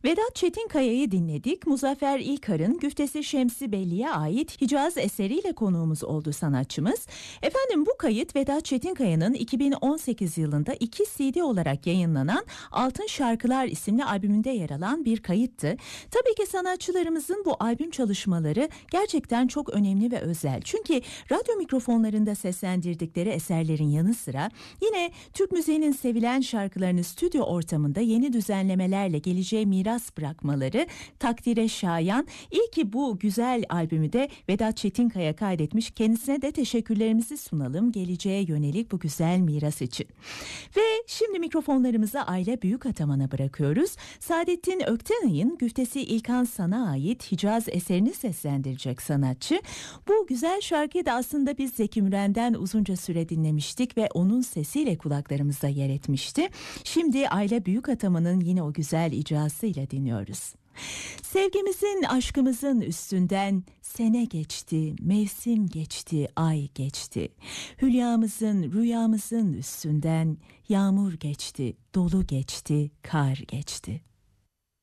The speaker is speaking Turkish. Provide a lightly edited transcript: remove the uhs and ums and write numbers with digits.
Vedat Çetinkaya'yı dinledik. Muzaffer İlkar'ın Güftesi Şemsi Belli'ye ait Hicaz eseriyle konuğumuz oldu sanatçımız. Efendim, bu kayıt Vedat Çetinkaya'nın 2018 yılında 2 CD olarak yayınlanan Altın Şarkılar isimli albümünde yer alan bir kayıttı. Tabii ki sanatçılarımızın bu albüm çalışmaları gerçekten çok önemli ve özel. Çünkü radyo mikrofonlarında seslendirdikleri eserlerin yanı sıra yine Türk müziğinin sevilen şarkılarını stüdyo ortamında yeni düzenlemelerle geleceğe miras bırakmaları takdire şayan. İyi ki bu güzel albümü de Vedat Çetinkaya kaydetmiş. Kendisine de teşekkürlerimizi sunalım geleceğe yönelik bu güzel miras için. Ve şimdi mikrofonlarımızı Ayla Büyükataman'a bırakıyoruz. Saadettin Öktenay'ın Güftesi İlkan Sana ait Hicaz eserini seslendirecek sanatçı. Bu güzel şarkıyı da aslında biz Zeki Müren'den uzunca süre dinlemiştik ve onun sesiyle kulaklarımızda yer etmişti. Şimdi Ayla Büyükataman'ın yine o güzel icrasıyla dinliyoruz. Sevgimizin, aşkımızın üstünden sene geçti, mevsim geçti, ay geçti. Hülyamızın, rüyamızın üstünden yağmur geçti, dolu geçti, kar geçti.